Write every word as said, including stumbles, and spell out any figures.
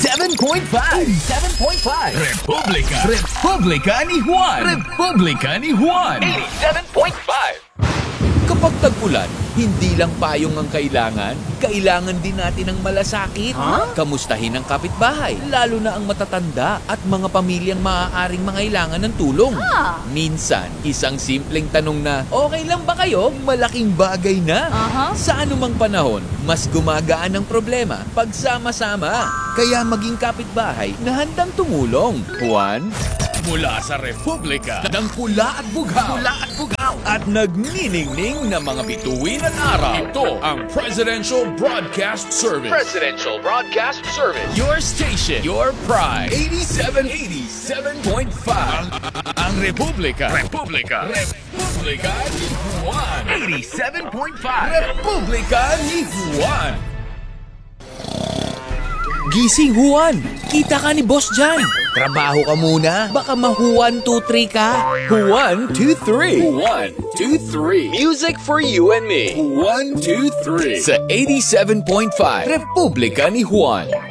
eighty-seven point five. eighty-seven point five. Republika. Republika ni Juan. Republika ni Juan. eighty-seven point five. Kapag tag-ulan, hindi lang payong ang kailangan, kailangan din natin ng malasakit. Huh? Kamustahin ang kapitbahay, lalo na ang matatanda at mga pamilyang maaaring mangailangan ng tulong. Ah. Minsan, isang simpleng tanong na, okay lang ba kayo? Malaking bagay na. Aha. Sa anumang panahon, mas gumagaan ang problema pagsama-sama. Kaya maging kapitbahay na handang tumulong. Juan? Mula sa Republika ng Pula at Bughaw. Pula at Bughaw. At nagniningning na mga bituin at araw. Ito ang Presidential Broadcast Service. Presidential Broadcast Service. Your station. Your pride. eighty-seven, eighty-seven point five. Ang, ang Republika. Republika. Republika ni Juan. eighty-seven point five. Republika ni Juan. Gising, Juan! Kita ka ni boss dyan! Trabaho ka muna! Baka ma-Juan two three ka! Juan two three! Juan two three! Music for you and me! Juan two three! Sa eighty-seven point five, Republika ni Juan.